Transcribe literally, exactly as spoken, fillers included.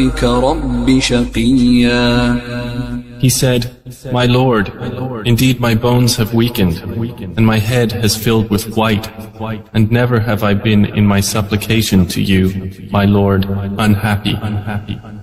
بدعائك رب شقيا. He said, My Lord, indeed my bones have weakened, and my head has filled with white, and never have I been in my supplication to you, my Lord, unhappy.